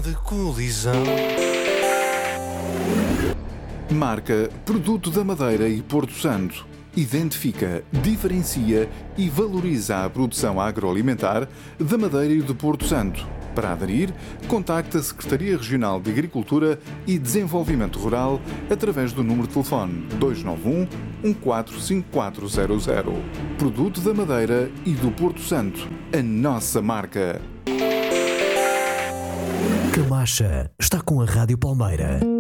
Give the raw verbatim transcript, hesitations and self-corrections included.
de colisão. Marca Produto da Madeira e Porto Santo. Identifica, diferencia e valoriza a produção agroalimentar da Madeira e do Porto Santo. Para aderir, contacte a Secretaria Regional de Agricultura e Desenvolvimento Rural através do número de telefone dois nove um, um quatro cinco quatro zero zero. Produto da Madeira e do Porto Santo. A nossa marca. Camacha está com a Rádio Palmeira.